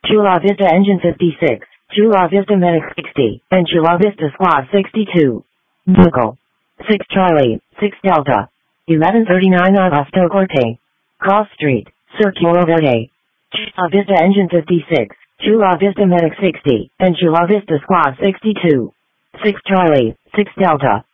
Chula Vista Engine 56, Chula Vista Medic 60, and Chula Vista Squad 62. Buckle. 6 Charlie, 6 Delta. 1139 Agosto Corte. Cross Street, Circular Verde. Chula Vista Engine 56, Chula Vista Medic 60, and Chula Vista Squad 62. 6 Charlie, 6 Delta.